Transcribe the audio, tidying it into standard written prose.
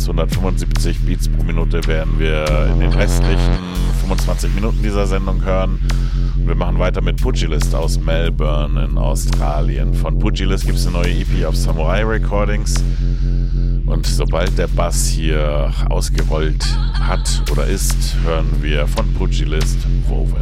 Beats, 175 Beats pro Minute werden wir in den restlichen 25 Minuten dieser Sendung hören. Wir machen weiter mit Pugilist aus Melbourne in Australien. Von Pugilist gibt es eine neue EP auf Samurai Recordings. Und sobald der Bass hier ausgerollt hat oder ist, hören wir von Pugilist Woven.